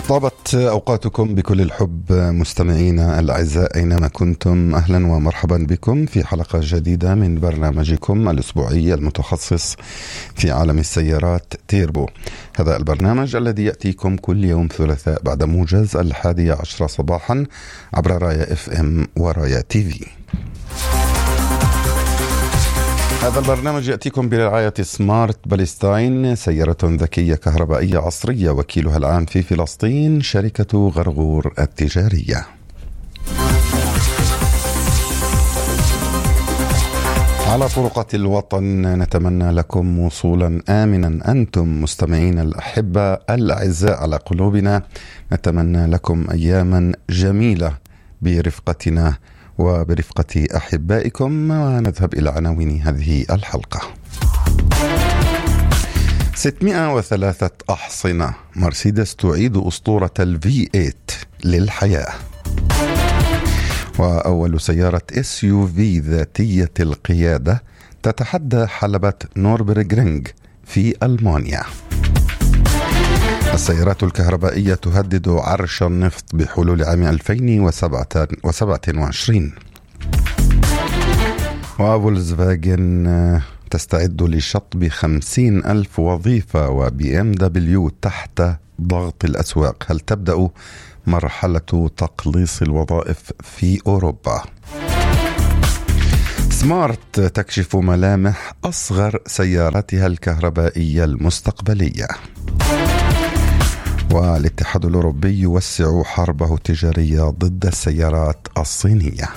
طابت أوقاتكم بكل الحب مستمعينا الأعزاء أينما كنتم. أهلا ومرحبا بكم في حلقة جديدة من برنامجكم الأسبوعي المتخصص في عالم السيارات تيربو. هذا البرنامج الذي يأتيكم كل يوم ثلاثاء بعد موجز 11 صباحا عبر رايا FM ورايا TV. هذا البرنامج يأتيكم برعاية سمارت باليستاين، سيارة ذكية كهربائية عصرية، وكيلها العام في فلسطين شركة غرغور التجارية. على طرقة الوطن نتمنى لكم وصولا آمنا أنتم مستمعين الأحبة الأعزاء على قلوبنا. نتمنى لكم أياما جميلة برفقتنا وبرفقة أحبائكم. ونذهب إلى عناوين هذه الحلقة. 603 أحصنة، مرسيدس تعيد أسطورة الV8 للحياة. وأول سيارة SUV ذاتية القيادة تتحدى حلبة نوربرغرينغ في ألمانيا. السيارات الكهربائية تهدد عرش النفط بحلول عام 2027. وفولكسفاجن تستعد لشطب 50,000 وظيفة، وBMW تحت ضغط الأسواق. هل تبدأ مرحلة تقليص الوظائف في أوروبا؟ سمارت تكشف ملامح أصغر سيارتها الكهربائية المستقبلية. والاتحاد الأوروبي يوسع حربه التجارية ضد السيارات الصينية.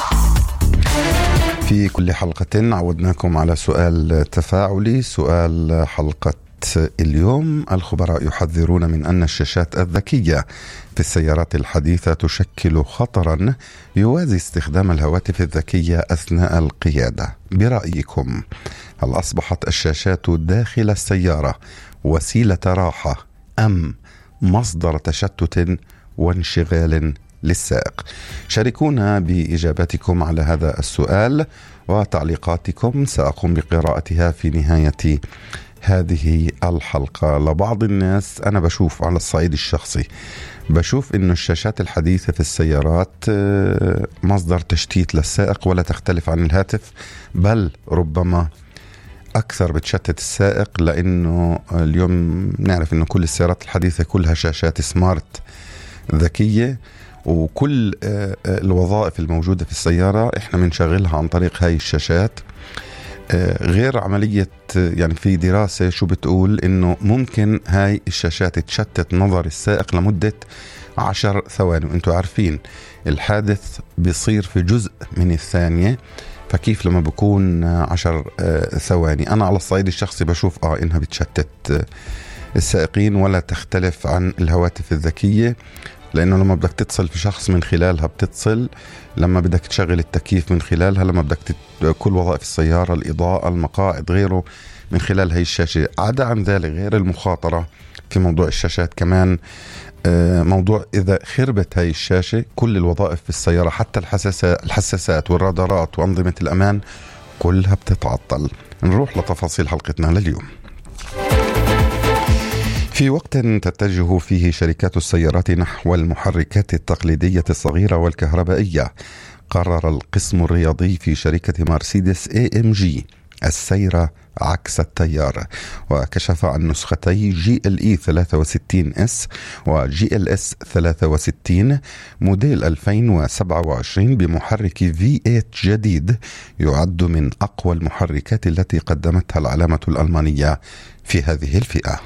في كل حلقة عودناكم على سؤال تفاعلي. سؤال حلقة اليوم: الخبراء يحذرون من أن الشاشات الذكية في السيارات الحديثة تشكل خطرا يوازي استخدام الهواتف الذكية أثناء القيادة. برأيكم هل أصبحت الشاشات داخل السيارة وسيلة راحة أم مصدر تشتت وانشغال للسائق؟ شاركونا بإجاباتكم على هذا السؤال وتعليقاتكم، سأقوم بقراءتها في نهاية هذه الحلقة. لبعض الناس أنا بشوف على الصعيد الشخصي بشوف إنه الشاشات الحديثة في السيارات مصدر تشتيت للسائق ولا تختلف عن الهاتف، بل ربما أكثر بتشتت السائق، لأنه اليوم نعرف إنه كل السيارات الحديثة كلها شاشات سمارت ذكية، وكل الوظائف الموجودة في السيارة إحنا بنشغلها عن طريق هاي الشاشات. غير عملية، يعني في دراسة شو بتقول إنه ممكن هاي الشاشات تشتت نظر السائق لمدة 10 ثواني، وإنتوا عارفين الحادث بيصير في جزء من الثانية، فكيف لما بكون 10 ثواني؟ أنا على الصعيد الشخصي بشوف إنها بتشتت السائقين ولا تختلف عن الهواتف الذكية، لأنه لما بدك تتصل في شخص من خلالها بتتصل، لما بدك تشغل التكييف من خلالها، لما بدك كل وظائف السيارة، الإضاءة، المقاعد، غيره من خلال هاي الشاشة. عدا عن ذلك غير المخاطرة في موضوع الشاشات كمان موضوع إذا خربت هاي الشاشة كل الوظائف في السيارة حتى الحساسات والرادارات وأنظمة الأمان كلها بتتعطل. نروح لتفاصيل حلقتنا لليوم. في وقت تتجه فيه شركات السيارات نحو المحركات التقليدية الصغيرة والكهربائية، قرر القسم الرياضي في شركة مرسيدس AMG السير عكس التيار، وكشف عن نسختي GLE 63S و GLS 63 موديل 2027 بمحرك V8 جديد يعد من أقوى المحركات التي قدمتها العلامة الألمانية في هذه الفئة.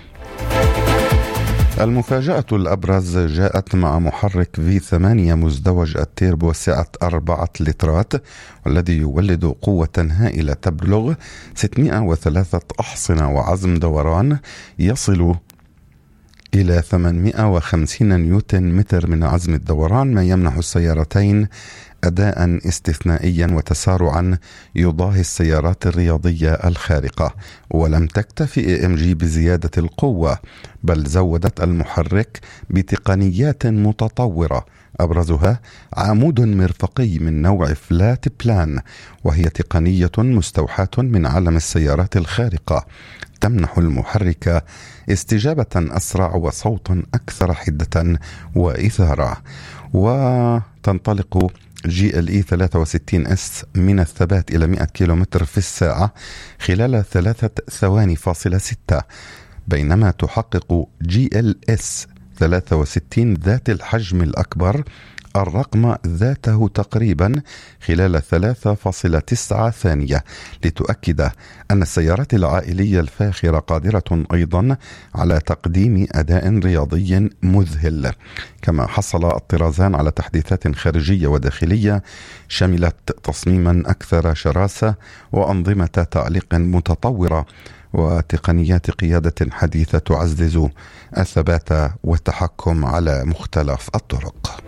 المفاجأة الأبرز جاءت مع محرك V8 مزدوج التيربو سعة 4 لترات، والذي يولد قوة هائلة تبلغ 603 أحصنة وعزم دوران يصل إلى 850 نيوتن متر من عزم الدوران، ما يمنح السيارتين أداء استثنائيا وتسارعا يضاهي السيارات الرياضية الخارقة. ولم تكتفي AMG بزيادة القوة، بل زودت المحرك بتقنيات متطورة، أبرزها عمود مرفقي من نوع فلات بلان، وهي تقنية مستوحاة من عالم السيارات الخارقة تمنح المحرك استجابة أسرع وصوتا أكثر حدة وإثارة. وتنطلق GLE 63S من الثبات إلى 100 كيلومتر في الساعة خلال 3 ثواني.6، بينما تحقق GLS 63 ذات الحجم الأكبر الرقم ذاته تقريبا خلال 3.9 ثانية، لتؤكد أن السيارات العائلية الفاخرة قادرة أيضا على تقديم أداء رياضي مذهل. كما حصل الطرازان على تحديثات خارجية وداخلية شملت تصميما أكثر شراسة وأنظمة تعليق متطورة وتقنيات قيادة حديثة تعزز الثبات والتحكم على مختلف الطرق.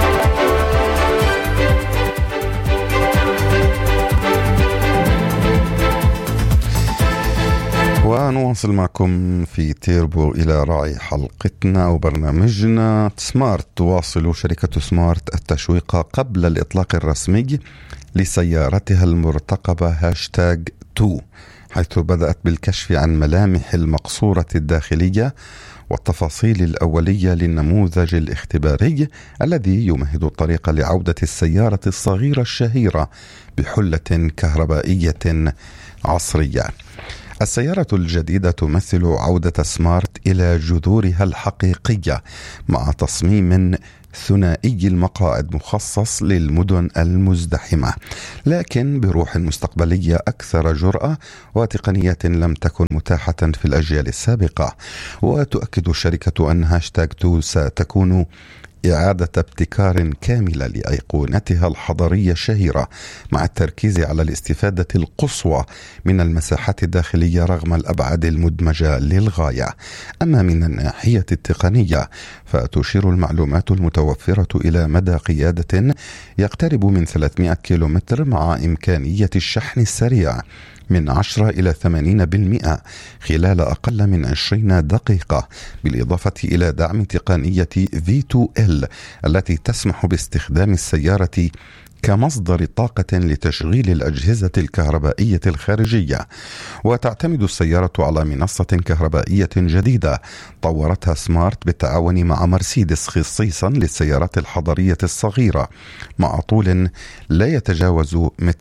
ونواصل معكم في تيربو إلى راعي حلقتنا وبرنامجنا. سمارت تواصل شركة سمارت التشويق قبل الإطلاق الرسمي لسيارتها المرتقبة هاشتاج 2، حيث بدأت بالكشف عن ملامح المقصورة الداخلية والتفاصيل الأولية للنموذج الاختباري الذي يمهد الطريق لعودة السيارة الصغيرة الشهيرة بحلة كهربائية عصرية. السيارة الجديدة تمثل عودة سمارت إلى جذورها الحقيقية مع تصميم ثنائي المقاعد مخصص للمدن المزدحمة، لكن بروح مستقبلية أكثر جرأة وتقنيات لم تكن متاحة في الأجيال السابقة. وتؤكد الشركة أن هاشتاج 2 ستكون إعادة ابتكار كاملة لأيقونتها الحضرية الشهيرة، مع التركيز على الاستفادة القصوى من المساحات الداخلية رغم الأبعاد المدمجة للغاية. أما من الناحية التقنية فتشير المعلومات المتوفرة إلى مدى قيادة يقترب من 300 كيلومتر مع إمكانية الشحن السريع من 10 إلى 80% خلال أقل من 20 دقيقة، بالإضافة إلى دعم تقنية V2L التي تسمح باستخدام السيارة كمصدر طاقة لتشغيل الأجهزة الكهربائية الخارجية. وتعتمد السيارة على منصة كهربائية جديدة طورتها سمارت بالتعاون مع مرسيدس خصيصا للسيارات الحضرية الصغيرة، مع طول لا يتجاوز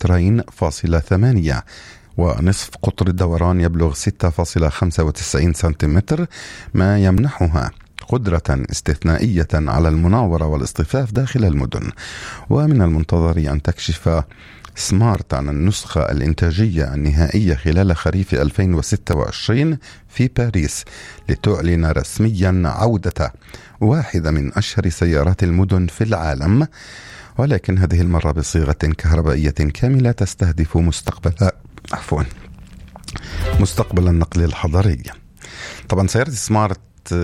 2.8 ونصف قطر الدوران يبلغ 6.95 سنتيمتر، ما يمنحها قدرة استثنائية على المناورة والاصطفاف داخل المدن. ومن المنتظر أن تكشف سمارت عن النسخة الإنتاجية النهائية خلال خريف 2026 في باريس، لتعلن رسميا عودة واحدة من أشهر سيارات المدن في العالم، ولكن هذه المرة بصيغة كهربائية كاملة تستهدف مستقبل النقل الحضري. طبعا سيارة سمارت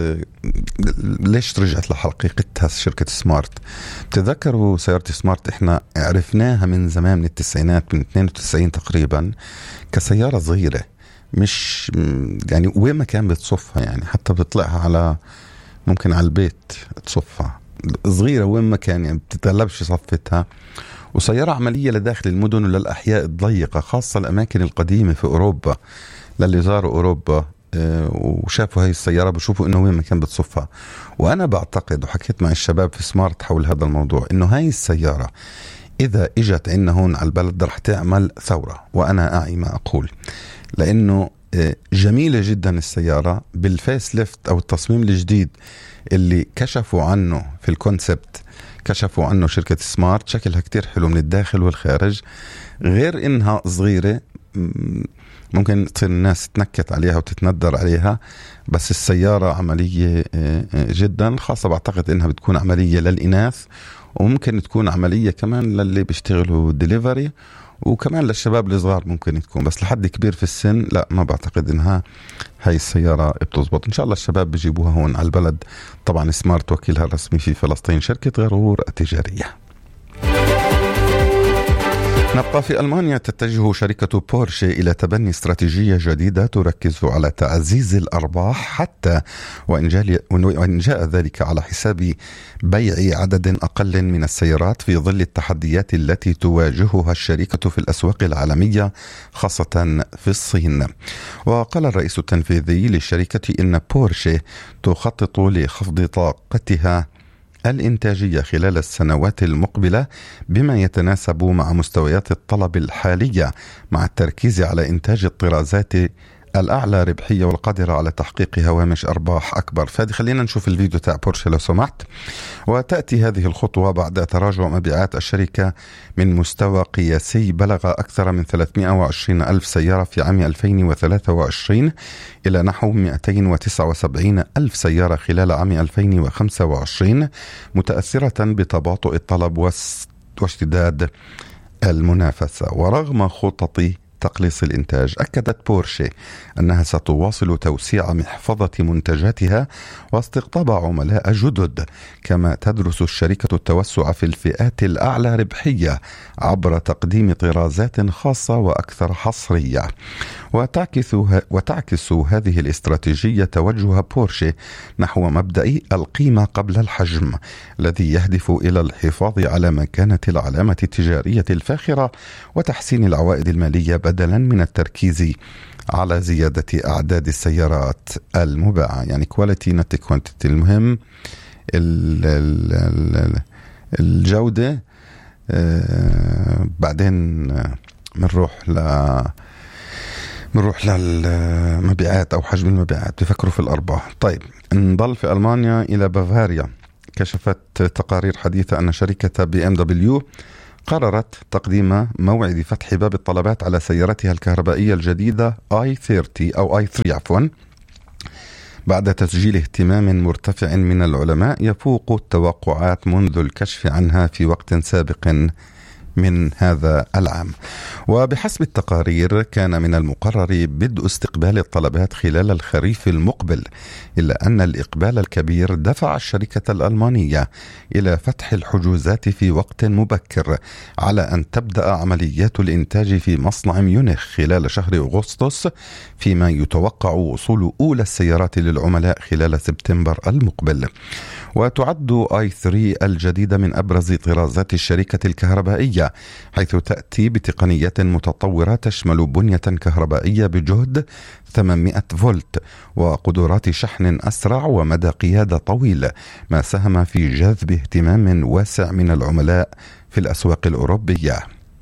ليش رجعت لحقيقتها شركة سمارت؟ تذكروا سيارة سمارت احنا عرفناها من زمان، من التسعينات، من 92 تقريبا، كسيارة صغيرة، مش يعني وين ما كان بتصفها، يعني حتى بتطلعها على ممكن على البيت تصفها صغيرة وين ما كان، يعني بتتغلبش صفتها، وسيارة عملية لداخل المدن وللأحياء الضيقة، خاصة الأماكن القديمة في أوروبا. للي زاروا أوروبا وشافوا هاي السيارة بشوفوا إنه وين ما كان بتصفها. وأنا بعتقد وحكيت مع الشباب في سمارت حول هذا الموضوع، إنه هاي السيارة إذا إجت عنا هون على البلد رح تعمل ثورة، وأنا أعي ما أقول، لأنه جميلة جدا السيارة بالفيس ليفت أو التصميم الجديد اللي كشفوا عنه في الكونسبت، كشفوا عنه شركة سمارت. شكلها كتير حلو من الداخل والخارج، غير إنها صغيرة ممكن تصير الناس تنكت عليها وتتندر عليها، بس السيارة عملية جدا، خاصة بعتقد إنها بتكون عملية للإناث، وممكن تكون عملية كمان للي بيشتغلوا ديليفري، وكمان للشباب الصغار ممكن تكون، بس لحد كبير في السن لا، ما بعتقد إنها هاي السيارة بتزبط. إن شاء الله الشباب بيجيبوها هون على البلد. طبعا سمارت وكيلها الرسمي في فلسطين شركة غرور التجارية. نبقى في ألمانيا. تتجه شركة بورشي إلى تبني استراتيجية جديدة تركز على تعزيز الأرباح، حتى وإن جاء ذلك على حساب بيع عدد أقل من السيارات في ظل التحديات التي تواجهها الشركة في الأسواق العالمية خاصة في الصين. وقال الرئيس التنفيذي للشركة إن بورشي تخطط لخفض طاقتها الإنتاجية خلال السنوات المقبلة بما يتناسب مع مستويات الطلب الحالية، مع التركيز على إنتاج الطرازات الأعلى ربحية والقادرة على تحقيق هوامش أرباح أكبر. فادي خلينا نشوف الفيديو تاع بورشي لو سمحت. وتأتي هذه الخطوة بعد تراجع مبيعات الشركة من مستوى قياسي بلغ أكثر من 320 ألف سيارة في عام 2023 إلى نحو 279 ألف سيارة خلال عام 2025، متأثرة بتباطؤ الطلب واشتداد المنافسة. ورغم خطط تقليص الإنتاج، أكدت بورشي أنها ستواصل توسيع محفظة منتجاتها واستقطاب عملاء جدد، كما تدرس الشركة التوسع في الفئات الأعلى ربحية عبر تقديم طرازات خاصة وأكثر حصرية. وتعكس هذه الاستراتيجية توجه بورشي نحو مبدأ القيمة قبل الحجم، الذي يهدف إلى الحفاظ على مكانة العلامة التجارية الفاخرة وتحسين العوائد المالية بدلا من التركيز على زيادة أعداد السيارات المباعة. يعني كواليتي نت كوانتيتي، المهم الجودة. بعدين بنروح للمبيعات أو حجم المبيعات، بفكروا في الأرباح. طيب نضل في ألمانيا إلى بافاريا. كشفت تقارير حديثة أن شركة BMW قررت تقديم موعد فتح باب الطلبات على سيارتها الكهربائية الجديدة i30 أو i3 بعد تسجيل اهتمام مرتفع من العلماء يفوق التوقعات منذ الكشف عنها في وقت سابق من هذا العام. وبحسب التقارير كان من المقرر بدء استقبال الطلبات خلال الخريف المقبل، إلا أن الإقبال الكبير دفع الشركة الألمانية إلى فتح الحجوزات في وقت مبكر، على أن تبدأ عمليات الإنتاج في مصنع ميونخ خلال شهر أغسطس، فيما يتوقع وصول أولى السيارات للعملاء خلال سبتمبر المقبل. وتعد i3 الجديدة من أبرز طرازات الشركة الكهربائية، حيث تأتي بتقنيات متطورة تشمل بنية كهربائية بجهد 800 فولت وقدرات شحن أسرع ومدى قيادة طويل، ما ساهم في جذب اهتمام واسع من العملاء في الأسواق الأوروبية.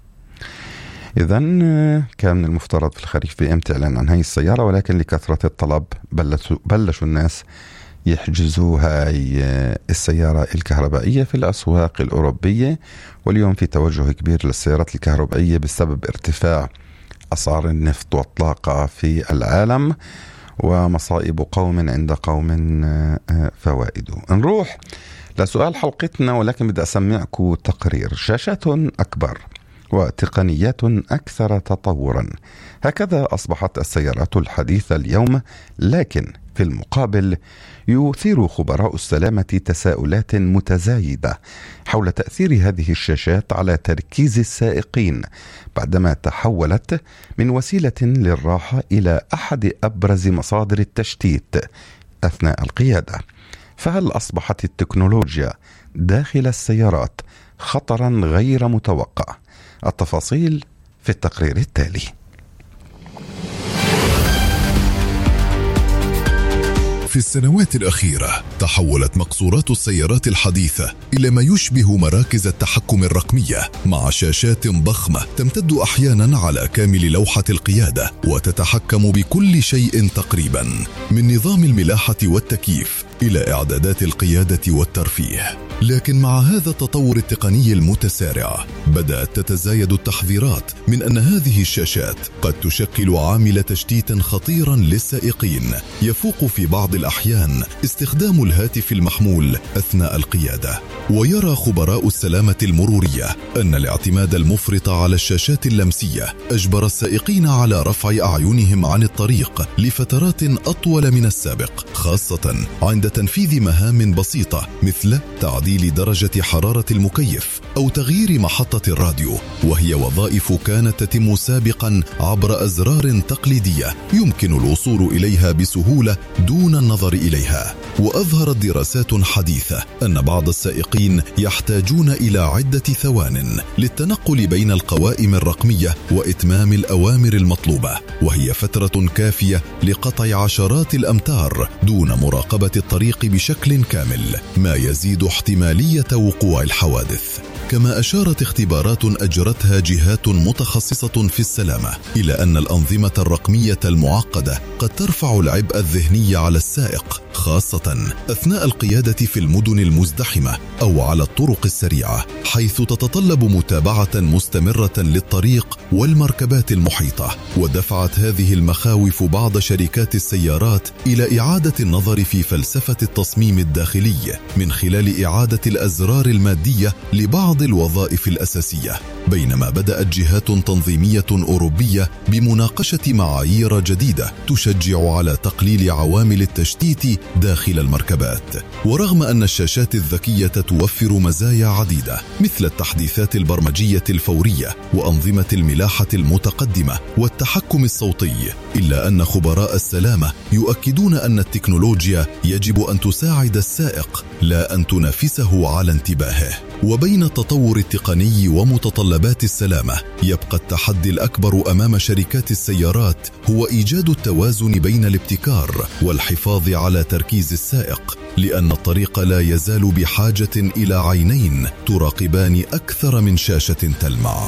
إذن كان من المفترض في الخريف BM تعلن عن هاي السيارة، ولكن لكثرة الطلب بلشوا الناس يحجزوا هاي السيارة الكهربائية في الأسواق الأوروبية. واليوم في توجه كبير للسيارات الكهربائية بسبب ارتفاع أسعار النفط والطاقة في العالم، ومصائب قوم عند قوم فوائد. نروح لسؤال حلقتنا، ولكن بدي أسمعكم تقرير. شاشات أكبر وتقنيات أكثر تطورا، هكذا أصبحت السيارات الحديثة اليوم، لكن في المقابل يثير خبراء السلامة تساؤلات متزايدة حول تأثير هذه الشاشات على تركيز السائقين، بعدما تحولت من وسيلة للراحة إلى أحد أبرز مصادر التشتيت أثناء القيادة. فهل أصبحت التكنولوجيا داخل السيارات خطرا غير متوقع؟ التفاصيل في التقرير التالي. في السنوات الأخيرة تحولت مقصورات السيارات الحديثة إلى ما يشبه مراكز التحكم الرقمية، مع شاشات ضخمة تمتد أحيانا على كامل لوحة القيادة وتتحكم بكل شيء تقريبا، من نظام الملاحة والتكييف إلى إعدادات القيادة والترفيه. لكن مع هذا التطور التقني المتسارع بدأت تتزايد التحذيرات من أن هذه الشاشات قد تشكل عامل تشتيت خطيرا للسائقين، يفوق في بعض الأحيان استخدام الهاتف المحمول أثناء القيادة. ويرى خبراء السلامة المرورية أن الاعتماد المفرط على الشاشات اللمسية أجبر السائقين على رفع أعينهم عن الطريق لفترات أطول من السابق، خاصة عند تنفيذ مهام بسيطة مثل تعديل درجة حرارة المكيف أو تغيير محطة الراديو، وهي وظائف كانت تتم سابقا عبر أزرار تقليدية يمكن الوصول إليها بسهولة دون النظر إليها. وأظهرت دراسات حديثة أن بعض السائقين يحتاجون إلى عدة ثوان للتنقل بين القوائم الرقمية وإتمام الأوامر المطلوبة، وهي فترة كافية لقطع عشرات الأمتار دون مراقبة الطريق بشكل كامل، ما يزيد احتمالية وقوع الحوادث. كما أشارت اختبارات أجرتها جهات متخصصة في السلامة إلى أن الأنظمة الرقمية المعقدة قد ترفع العبء الذهني على السائق، خاصة أثناء القيادة في المدن المزدحمة أو على الطرق السريعة، حيث تتطلب متابعة مستمرة للطريق والمركبات المحيطة. ودفعت هذه المخاوف بعض شركات السيارات إلى إعادة النظر في فلسفة التصميم الداخلي من خلال إعادة الأزرار المادية لبعض الوظائف الأساسية، بينما بدأت جهات تنظيمية أوروبية بمناقشة معايير جديدة تشجع على تقليل عوامل التشتيت داخل المركبات. ورغم أن الشاشات الذكية توفر مزايا عديدة مثل التحديثات البرمجية الفورية وأنظمة الملاحة المتقدمة والتحكم الصوتي، إلا أن خبراء السلامة يؤكدون أن التكنولوجيا يجب أن تساعد السائق لا أن تنافسه على انتباهه. وبين التطور التقني ومتطلبات السلامة، يبقى التحدي الأكبر أمام شركات السيارات هو إيجاد التوازن بين الابتكار والحفاظ على تركيز السائق، لأن الطريق لا يزال بحاجة إلى عينين تراقبان أكثر من شاشة تلمع.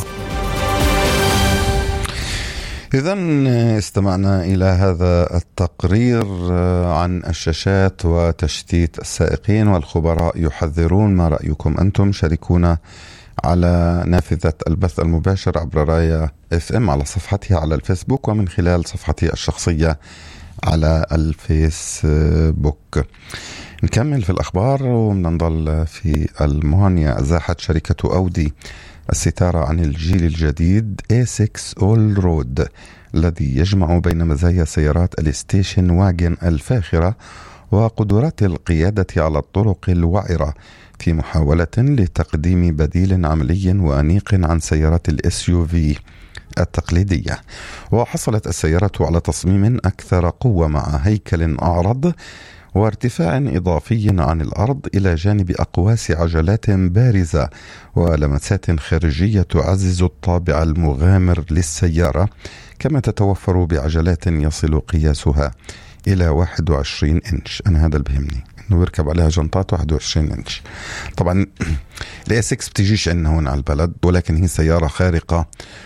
إذن استمعنا إلى هذا التقرير عن الشاشات وتشتيت السائقين، والخبراء يحذرون. ما رأيكم أنتم؟ شاركونا على نافذة البث المباشر عبر راية FM على صفحتها على الفيسبوك ومن خلال صفحتي الشخصية على الفيسبوك. نكمل في الأخبار وننضل في ألمانيا. أزاحت شركة أودي الستارة عن الجيل الجديد A6 All Road الذي يجمع بين مزايا سيارات الستيشن واجن الفاخرة وقدرات القيادة على الطرق الوعرة، في محاولة لتقديم بديل عملي وأنيق عن سيارات الSUV التقليدية. وحصلت السيارة على تصميم أكثر قوة مع هيكل أعرض وارتفاع إضافي عن الأرض، إلى جانب أقواس عجلات بارزة ولمسات خارجية تعزز الطابع المغامر للسيارة، كما تتوفر بعجلات يصل قياسها إلى 21 إنش. أنا هذا اللي بهمني، إنه يركب عليها جنطات 21 إنش. طبعا الA6 بتجيش عندنا هون على البلد، ولكن هي سيارة خارقة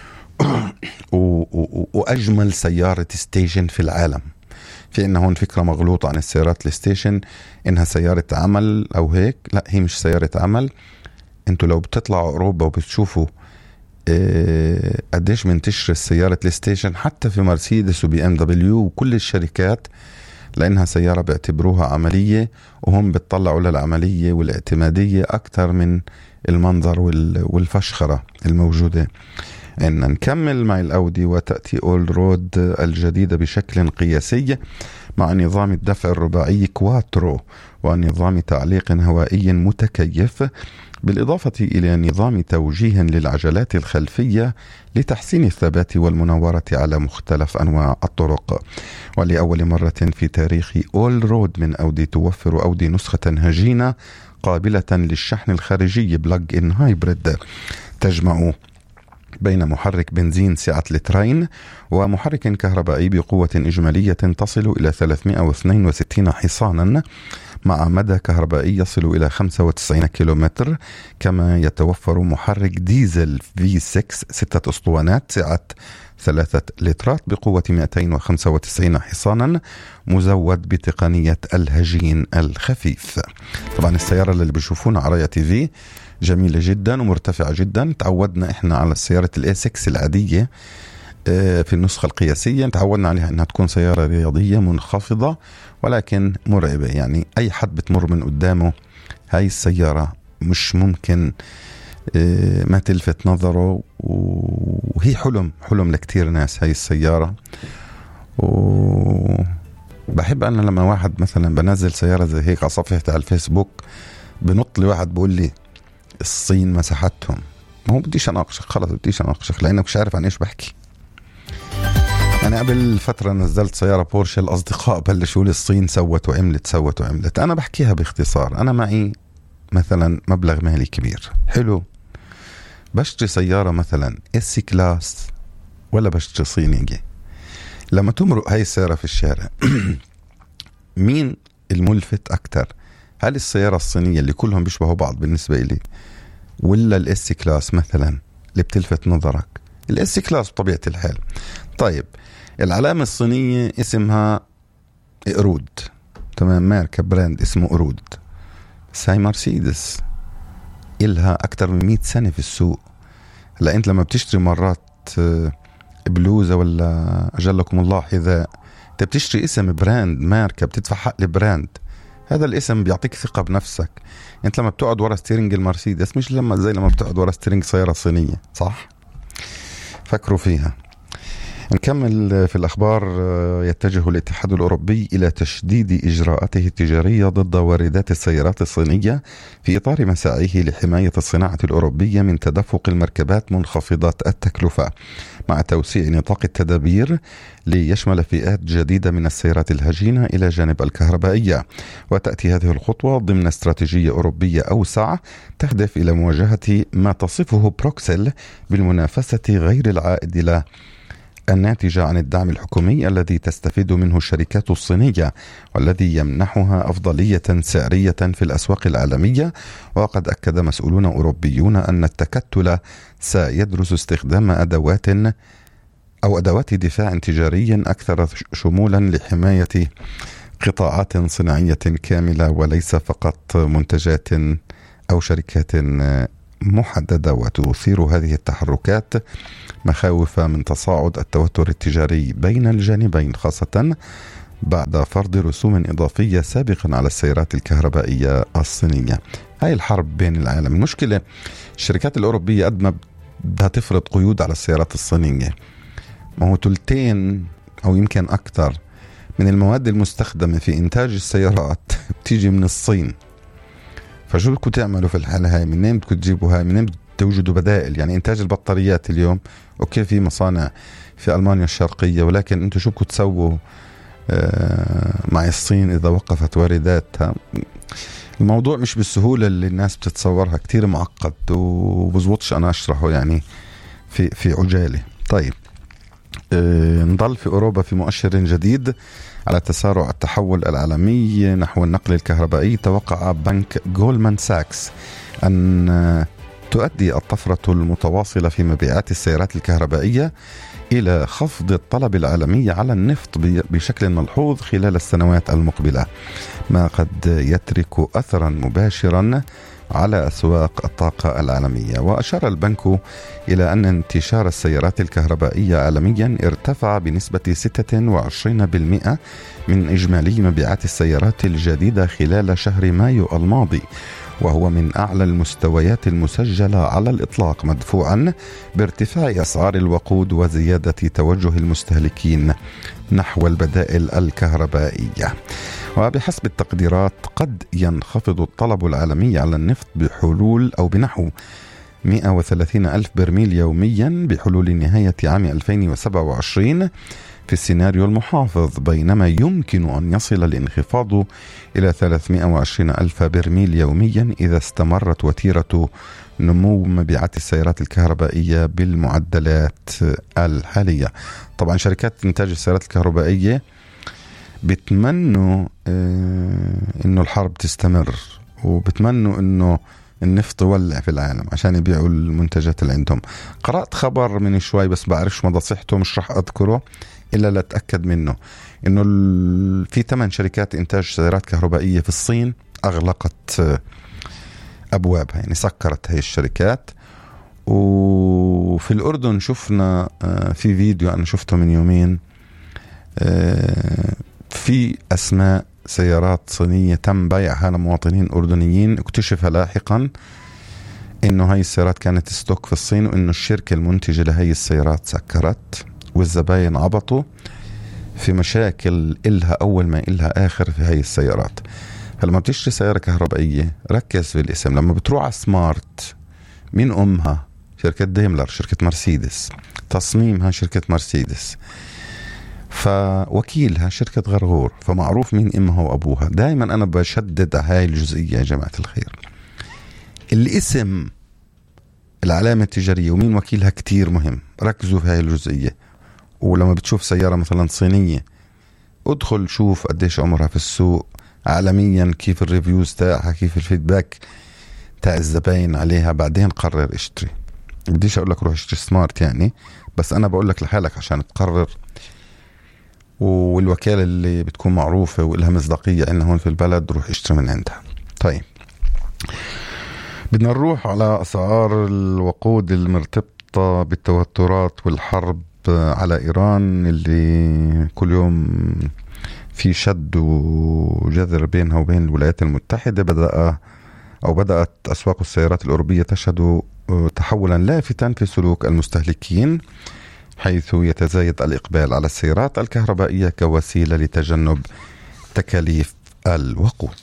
وأجمل سيارة ستيشن في العالم. في إنه هون فكرة مغلوطة عن السيارات الستيشن إنها سيارة عمل أو هيك. لا، هي مش سيارة عمل. انتوا لو بتطلعوا أوروبا وبتشوفوا قديش منتشر السيارة الستيشن حتى في مرسيدس وBMW وكل الشركات، لأنها سيارة بيعتبروها عملية، وهم بتطلعوا للعملية والاعتمادية أكثر من المنظر والفشخرة الموجودة. إن نكمل مع الأودي، وتأتي أول رود الجديدة بشكل قياسي مع نظام الدفع الرباعي كواترو ونظام تعليق هوائي متكيف، بالإضافة إلى نظام توجيه للعجلات الخلفية لتحسين الثبات والمناورة على مختلف أنواع الطرق. ولأول مرة في تاريخ أول رود من أودي توفر أودي نسخة هجينة قابلة للشحن الخارجي بلاج إن هايبريد، تجمع بين محرك بنزين سعة لترين ومحرك كهربائي بقوة إجمالية تصل إلى 362 حصانا مع مدى كهربائي يصل إلى 95 كيلومتر. كما يتوفر محرك ديزل V6 6 أسطوانات سعة 3 لترات بقوة 295 حصانا مزود بتقنية الهجين الخفيف. طبعا السيارة اللي بيشوفونا على راية TV جميلة جدا ومرتفعة جدا. تعودنا احنا على السيارة الA6 العادية في النسخة القياسية، تعودنا عليها انها تكون سيارة رياضية منخفضة ولكن مرعبة. يعني اي حد بتمر من قدامه هاي السيارة مش ممكن ما تلفت نظره، وهي حلم لكتير ناس هاي السيارة. وبحب أنا لما واحد مثلا بنزل سيارة زي هيك على صفحتي على الفيسبوك، بنط لي واحد بقول لي الصين مساحتهم. ما هو بديش أناقشك، خلاص بديش أناقشك لأنك مش عارف عن إيش بحكي. أنا قبل فترة نزلت سيارة بورشه، الأصدقاء بلشوا لي الصين سوت وعملت. أنا بحكيها باختصار. أنا معي مثلا مبلغ مالي كبير، حلو، بشتري سيارة مثلا اس كلاس ولا بشتري صينية؟ لما تمرق هاي السيارة في الشارع مين الملفت أكتر؟ هل السيارة الصينية اللي كلهم بيشبهوا بعض بالنسبة إلي، ولا الاس كلاس مثلا اللي بتلفت نظرك؟ الاس كلاس بطبيعة الحال. طيب العلامة الصينية اسمها قرود، تمام، ماركة براند اسمه قرود، بس هاي مرسيدس إلها أكتر من 100 سنة في السوق. هلا أنت لما بتشتري مرات بلوزة ولا أجلكم الله حذاء، أنت بتشتري اسم براند، ماركة، بتدفع حق البراند، هذا الاسم بيعطيك ثقة بنفسك. أنت لما بتقعد ورا ستيرنج المرسيدس مش زي لما بتقعد ورا ستيرنج سيارة صينية، صح؟ فكروا فيها. نكمل في الأخبار. يتجه الاتحاد الأوروبي إلى تشديد إجراءاته التجارية ضد واردات السيارات الصينية في إطار مساعيه لحماية الصناعة الأوروبية من تدفق المركبات منخفضات التكلفة، مع توسيع نطاق التدابير ليشمل فئات جديدة من السيارات الهجينة إلى جانب الكهربائية. وتأتي هذه الخطوة ضمن استراتيجية أوروبية أوسع تهدف إلى مواجهة ما تصفه بروكسل بالمنافسة غير العادلة الناتجة عن الدعم الحكومي الذي تستفيد منه الشركات الصينية، والذي يمنحها أفضلية سعرية في الأسواق العالمية. وقد أكد مسؤولون أوروبيون أن التكتل سيدرس استخدام أدوات دفاع تجاري أكثر شمولا لحماية قطاعات صناعية كاملة، وليس فقط منتجات أو شركات محددة. وتثير هذه التحركات مخاوف من تصاعد التوتر التجاري بين الجانبين، خاصة بعد فرض رسوم إضافية سابقا على السيارات الكهربائية الصينية. هاي الحرب بين العالم. المشكلة الشركات الأوروبية قد ما بدها تفرض قيود على السيارات الصينية، ما هو 2 أو يمكن أكثر من المواد المستخدمة في إنتاج السيارات بتيجي من الصين. فشو بدكم تعملوا في الحالة هاي؟ منين بدكم تجيبوا هاي؟ منين توجدوا بدائل؟ يعني إنتاج البطاريات اليوم أوكي في مصانع في ألمانيا الشرقية، ولكن أنتوا شو بدكم تسووا مع الصين إذا وقفت وارداتها؟ الموضوع مش بالسهولة اللي الناس بتتصورها، كتير معقد وبزبطش أنا أشرحه يعني في عجالة. طيب نضل في أوروبا في مؤشر جديد على تسارع التحول العالمي نحو النقل الكهربائي. توقع بنك جولمان ساكس أن تؤدي الطفرة المتواصلة في مبيعات السيارات الكهربائية إلى خفض الطلب العالمي على النفط بشكل ملحوظ خلال السنوات المقبلة، ما قد يترك أثرا مباشرا على أسواق الطاقة العالمية. وأشار البنك إلى أن انتشار السيارات الكهربائية عالميا ارتفع بنسبة 26% من إجمالي مبيعات السيارات الجديدة خلال شهر مايو الماضي، وهو من أعلى المستويات المسجلة على الإطلاق، مدفوعا بارتفاع أسعار الوقود وزيادة توجه المستهلكين نحو البدائل الكهربائية. وبحسب التقديرات قد ينخفض الطلب العالمي على النفط بنحو 130 ألف برميل يوميا بحلول نهاية عام 2027 في السيناريو المحافظ، بينما يمكن أن يصل الانخفاض إلى 320 ألف برميل يوميا إذا استمرت وتيرة نمو مبيعات السيارات الكهربائية بالمعدلات الحالية. طبعا شركات إنتاج السيارات الكهربائية بتمنوا إنه الحرب تستمر، وبتمنوا إنه النفط يولع في العالم عشان يبيعوا المنتجات اللي عندهم. قرأت خبر من شوي بس بعرفش مدى صحته، مش رح أذكره إلا لأتأكد منه، إنه في 8 شركات إنتاج سيارات كهربائية في الصين أغلقت أبوابها، يعني سكرت هاي الشركات. وفي الأردن شفنا في فيديو أنا شفته من يومين، في أسماء سيارات صينية تم بيعها لمواطنين أردنيين، اكتشف لاحقا إنه هاي السيارات كانت ستوك في الصين، وإنه الشركة المنتجة لهاي السيارات سكرت، والزباين عبطوا في مشاكل إلها أول ما إلها آخر في هاي السيارات. لما بتشتري سيارة كهربائية ركز في الاسم. لما بتروح على سمارت، مين أمها؟ شركة ديملر، شركة مرسيدس، تصميمها شركة مرسيدس، فوكيلها شركة غرغور، فمعروف مين أمها وأبوها. دائما أنا بشدد على هاي الجزئية يا جماعة الخير. الاسم، العلامة التجارية ومين وكيلها كتير مهم، ركزوا في هاي الجزئية. ولما بتشوف سيارة مثلا صينية، ادخل شوف قديش عمرها في السوق عالميا، كيف الريفيوز تاعها، كيف الفيدباك تاع الزباين عليها، بعدين قرر اشتري. بديش اقول لك روح اشتري سمارت يعني، بس انا بقول لك لحالك عشان تقرر. والوكالة اللي بتكون معروفة ولها مصداقية عندنا هون في البلد روح اشتري من عندها. طيب، بدنا نروح على أسعار الوقود المرتبطة بالتوترات والحرب على إيران، اللي كل يوم في شد وجذر بينها وبين الولايات المتحدة. بدأت أسواق السيارات الأوروبية تشهد تحولا لافتا في سلوك المستهلكين، حيث يتزايد الإقبال على السيارات الكهربائية كوسيلة لتجنب تكاليف الوقود.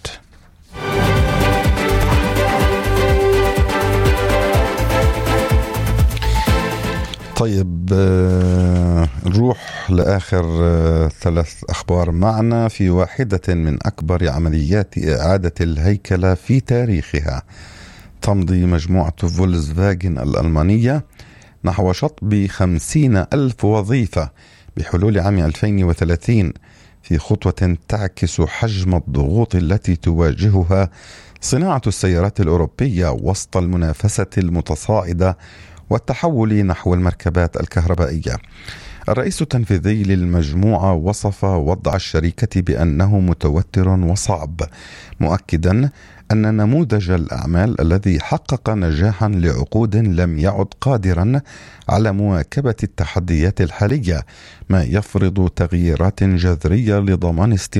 طيب، نروح لآخر 3 أخبار معنا. في واحدة من أكبر عمليات إعادة الهيكلة في تاريخها، تمضي مجموعة فولكسفاجن الألمانية نحو شطب 50,000 وظيفة بحلول عام 2030، في خطوة تعكس حجم الضغوط التي تواجهها صناعة السيارات الأوروبية وسط المنافسة المتصاعدة والتحول نحو المركبات الكهربائية. الرئيس التنفيذي للمجموعة وصف وضع الشركة بأنه متوتر وصعب، مؤكدا أن نموذج الأعمال الذي حقق نجاحا لعقود لم يعد قادرا على مواكبة التحديات الحالية، ما يفرض تغييرات جذرية لضمان